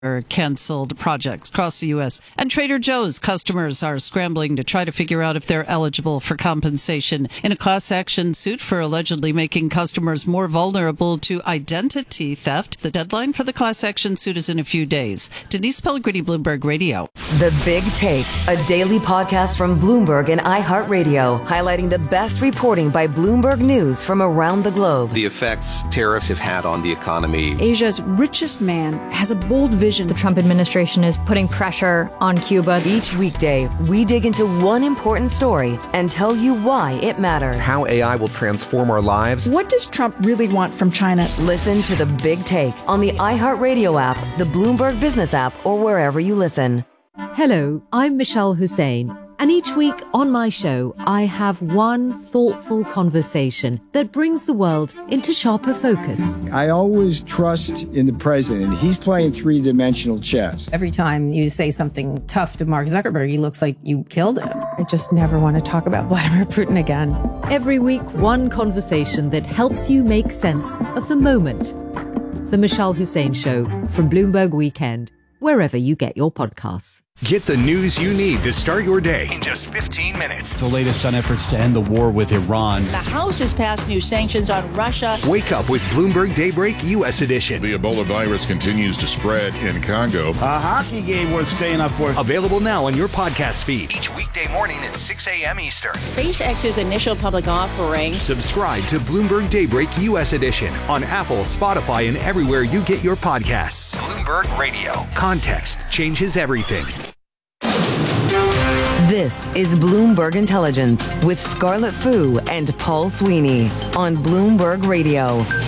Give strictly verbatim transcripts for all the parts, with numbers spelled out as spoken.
or canceled projects across the U S. And Trader Joe's customers are scrambling to try to figure out if they're eligible for compensation in a class action suit for allegedly making customers more vulnerable to identity theft. The deadline for the class action suit is in a few days. Denise Pellegrini, Bloomberg Radio. The Big Take, a daily podcast from Bloomberg and iHeartRadio, highlighting the best reporting by Bloomberg News from around the globe. The effects tariffs have had on the economy. Asia's richest man has a bold vision. The Trump administration is putting pressure on Cuba. Each weekday, we dig into one important story and tell you why it matters. How A I will transform our lives. What does Trump really want from China? Listen to The Big Take on the iHeartRadio app, the Bloomberg Business app, or wherever you listen. Hello, I'm Michelle Hussein. And each week on my show, I have one thoughtful conversation that brings the world into sharper focus. I always trust in the president. He's playing three-dimensional chess. Every time you say something tough to Mark Zuckerberg, he looks like you killed him. I just never want to talk about Vladimir Putin again. Every week, one conversation that helps you make sense of the moment. The Michelle Hussein Show from Bloomberg Weekend, wherever you get your podcasts. Get the news you need to start your day in just fifteen minutes. The latest on efforts to end the war with Iran. The House has passed new sanctions on Russia. Wake up with Bloomberg Daybreak U S Edition. The Ebola virus continues to spread in Congo. A hockey game worth staying up for. Available now on your podcast feed. Each weekday morning at six a.m. Eastern. SpaceX's initial public offering. Subscribe to Bloomberg Daybreak U S Edition on Apple, Spotify, and everywhere you get your podcasts. Bloomberg Radio. Context changes everything. This is Bloomberg Intelligence with Scarlett Fu and Paul Sweeney on Bloomberg Radio.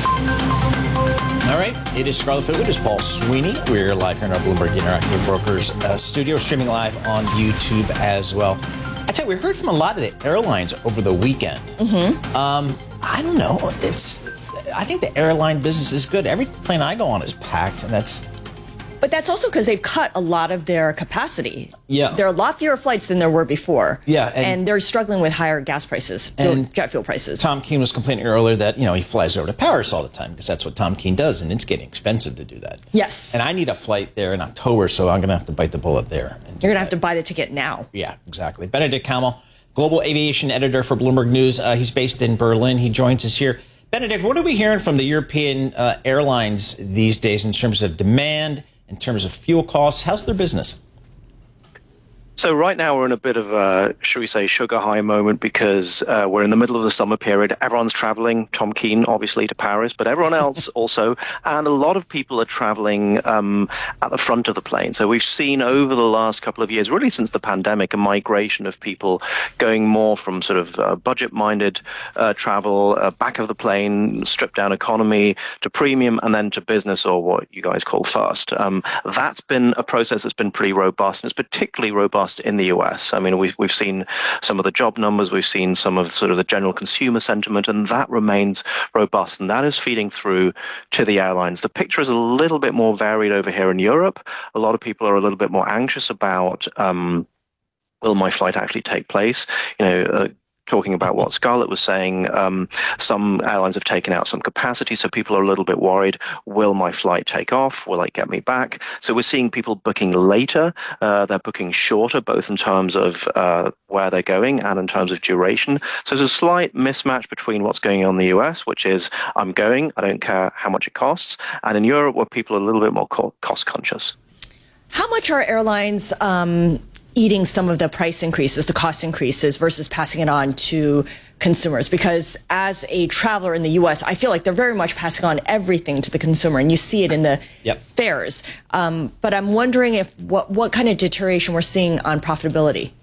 All right, it is Scarlett Fu. It is Paul Sweeney. We're live here in our Bloomberg Interactive Brokers uh, studio, streaming live on YouTube as well. I tell you, we heard from a lot of the airlines over the weekend. Mm-hmm. Um, I don't know. It's. I think the airline business is good. Every plane I go on is packed, and that's. But that's also because they've cut a lot of their capacity. Yeah. There are a lot fewer flights than there were before. Yeah. And, and they're struggling with higher gas prices, fuel, and jet fuel prices. Tom Keene was complaining earlier that, you know, he flies over to Paris all the time because that's what Tom Keene does, and it's getting expensive to do that. Yes. And I need a flight there in October, so I'm going to have to bite the bullet there. You're going to have to buy the ticket now. Yeah, exactly. Benedict Kamel, Global Aviation Editor for Bloomberg News. Uh, he's based in Berlin. He joins us here. Benedict, what are we hearing from the European uh, airlines these days in terms of demand, in terms of fuel costs? How's their business? So right now we're in a bit of a, should we say, sugar high moment because uh, we're in the middle of the summer period. Everyone's traveling, Tom Keene obviously to Paris, but everyone else also. And a lot of people are traveling um, at the front of the plane. So we've seen over the last couple of years, really since the pandemic, a migration of people going more from sort of uh, budget-minded uh, travel, uh, back of the plane, stripped down economy to premium, and then to business, or what you guys call first. Um, that's been a process that's been pretty robust, and it's particularly robust in the U S. I mean, we've, we've seen some of the job numbers, we've seen some of sort of the general consumer sentiment, and that remains robust, and that is feeding through to the airlines. The picture is a little bit more varied over here in Europe. A lot of people are a little bit more anxious about, um, will my flight actually take place? You know, uh, talking about what Scarlett was saying, um, some airlines have taken out some capacity, so people are a little bit worried. Will my flight take off? Will it get me back? So we're seeing people booking later. Uh, they're booking shorter, both in terms of uh, where they're going and in terms of duration. So there's a slight mismatch between what's going on in the U S, which is I'm going, I don't care how much it costs, and in Europe, where people are a little bit more cost conscious. How much are airlines um eating some of the price increases, the cost increases, versus passing it on to consumers? Because as a traveler in the U S, I feel like they're very much passing on everything to the consumer, and you see it in the yep. fares. Um, but I'm wondering if what, what kind of deterioration we're seeing on profitability.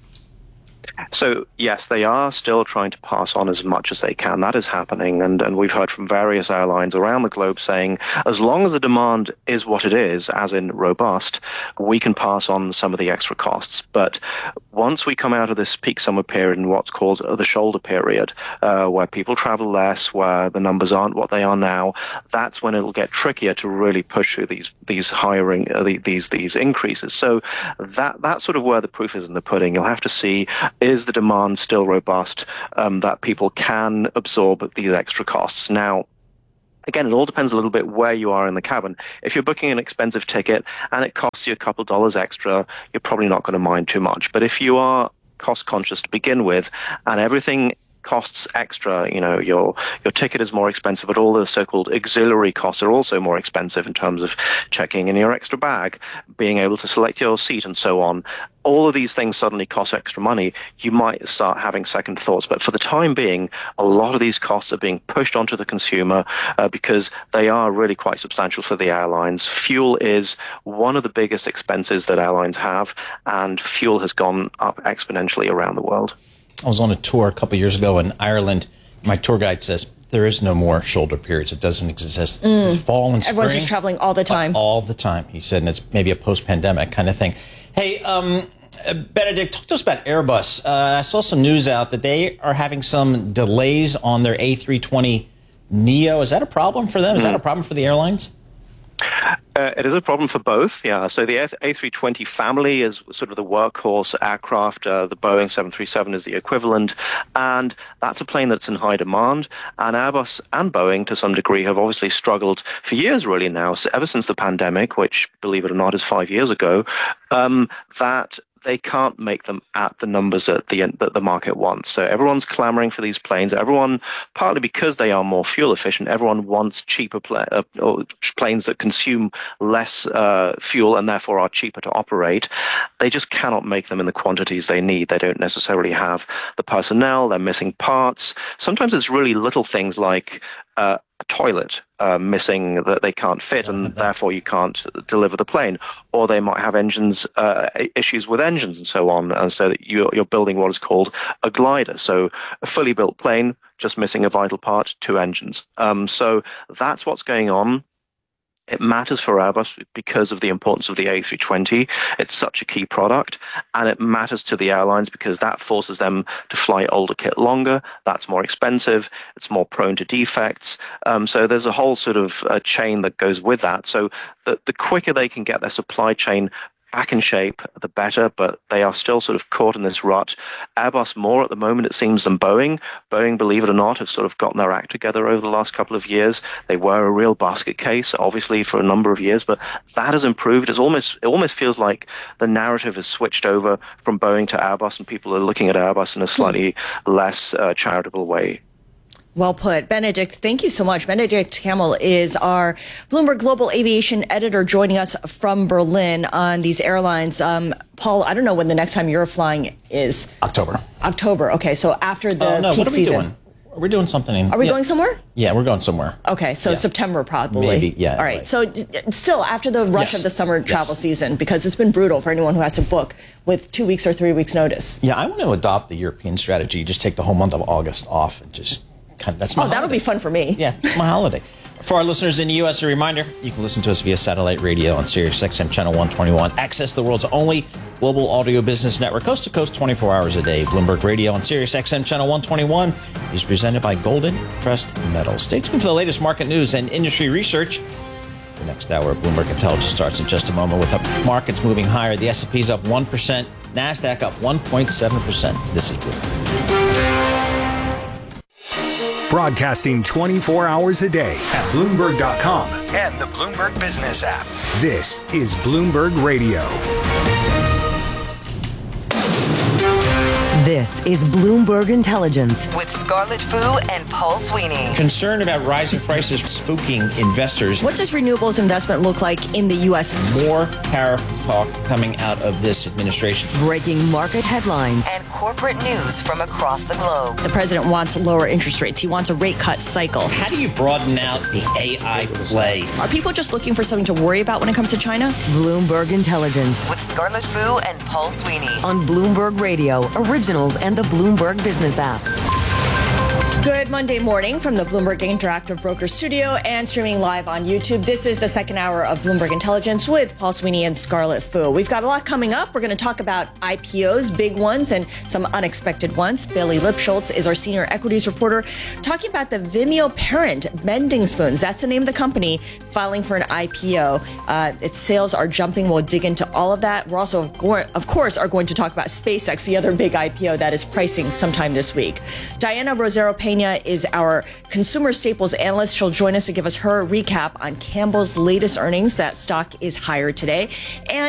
So, yes, they are still trying to pass on as much as they can. That is happening. And, and we've heard from various airlines around the globe saying, as long as the demand is what it is, as in robust, we can pass on some of the extra costs. But once we come out of this peak summer period and what's called the shoulder period, uh, where people travel less, where the numbers aren't what they are now, that's when it'll get trickier to really push through these these hiring, uh, these these increases. So that that's sort of where the proof is in the pudding. You'll have to see, is the demand still robust, um, that people can absorb these extra costs? Now, Again, it all depends a little bit where you are in the cabin. If you're booking an expensive ticket and it costs you a couple dollars extra, you're probably not going to mind too much. But if you are cost conscious to begin with and everything costs extra, you know, your your ticket is more expensive, but all the so-called auxiliary costs are also more expensive in terms of checking in your extra bag, being able to select your seat and so on. All of these things suddenly cost extra money. You might start having second thoughts. But for the time being, a lot of these costs are being pushed onto the consumer uh, because they are really quite substantial for the airlines. Fuel is one of the biggest expenses that airlines have, and fuel has gone up exponentially around the world. I was on a tour a couple of years ago in Ireland. My tour guide says there is no more shoulder periods. It doesn't exist. Mm. Fall and spring. Everyone's just traveling all the time. All the time, he said, and it's maybe a post-pandemic kind of thing. Hey, um, Benedict, talk to us about Airbus. Uh, I saw some news out that they are having some delays on their A three twenty neo. Is that a problem for them? Is mm. that a problem for the airlines? Uh, it is a problem for both, yeah. So the A three twenty family is sort of the workhorse aircraft. Uh, the Boeing seven thirty-seven is the equivalent. And that's a plane that's in high demand. And Airbus and Boeing, to some degree, have obviously struggled for years, really, now, so ever since the pandemic, which, believe it or not, is five years ago, um, that they can't make them at the numbers that the that the market wants. So everyone's clamoring for these planes. Everyone, partly because they are more fuel efficient, everyone wants cheaper pla- uh, or planes that consume less uh, fuel and therefore are cheaper to operate. They just cannot make them in the quantities they need. They don't necessarily have the personnel. They're missing parts. Sometimes it's really little things like uh, a toilet uh, missing that they can't fit, and therefore you can't deliver the plane. Or they might have engines uh, issues with engines and so on, and so that you're, you're building what is called a glider. So a fully built plane, just missing a vital part, two engines. Um, so that's what's going on. It matters for Airbus because of the importance of the A three twenty. It's such a key product, and it matters to the airlines because that forces them to fly older kit longer. That's more expensive. It's more prone to defects. Um, so there's a whole sort of uh, chain that goes with that. So the, the quicker they can get their supply chain back in shape, the better, but they are still sort of caught in this rut. Airbus more at the moment, it seems, than Boeing. Boeing, believe it or not, have sort of gotten their act together over the last couple of years. They were a real basket case, obviously, for a number of years, but that has improved. It's almost, it almost feels like the narrative has switched over from Boeing to Airbus, and people are looking at Airbus in a slightly less uh, charitable way. Well put. Benedict, thank you so much. Benedict Kamel is our Bloomberg Global Aviation editor joining us from Berlin on these airlines. Um, Paul, I don't know when the next time you're flying is. October. October. Okay, so after the oh, no, peak what are we season. Doing? We're doing something. In, are we yeah. going somewhere? Yeah, we're going somewhere. Okay, so yeah. September probably. Maybe, yeah. All right, right. so d- still after the rush yes. of the summer travel yes. season, because it's been brutal for anyone who has to book with two weeks or three weeks notice. Yeah, I want to adopt the European strategy. Just take the whole month of August off and just... Kind of, that's my oh, that'll holiday. be fun for me. Yeah, it's my holiday. For our listeners in the U S, a reminder, you can listen to us via satellite radio on Sirius X M Channel one twenty-one. Access the world's only global audio business network, coast to coast, twenty-four hours a day. Bloomberg Radio on Sirius X M Channel one twenty-one is presented by Golden Crest Metals. Stay tuned for the latest market news and industry research. The next hour of Bloomberg Intelligence starts in just a moment with the markets moving higher. The S and P's up one percent, NASDAQ up one point seven percent. This is Bloomberg. Broadcasting twenty-four hours a day at Bloomberg dot com and the Bloomberg Business app. This is Bloomberg Radio. This is Bloomberg Intelligence with Scarlett Fu and Paul Sweeney. Concern about rising prices spooking investors. What does renewables investment look like in the U S? More tariff talk coming out of this administration. Breaking market headlines and corporate news from across the globe. The president wants lower interest rates. He wants a rate cut cycle. How do you broaden out the A I play? Are people just looking for something to worry about when it comes to China? Bloomberg Intelligence with Scarlett Fu and Paul Sweeney on Bloomberg Radio, originals and the Bloomberg Business app. Good Monday morning from the Bloomberg Interactive Broker Studio and streaming live on YouTube. This is the second hour of Bloomberg Intelligence with Paul Sweeney and Scarlett Fu. We've got a lot coming up. We're going to talk about I P Os, big ones and some unexpected ones. Bailey Lipschultz is our senior equities reporter talking about the Vimeo parent, Bending Spoons. That's the name of the company filing for an I P O. Uh, its sales are jumping. We'll dig into all of that. We're also, of course, are going to talk about SpaceX, the other big I P O that is pricing sometime this week. Diana Rosero Payne Pena is our consumer staples analyst. She'll join us to give us her recap on Campbell's latest earnings. That stock is higher today. And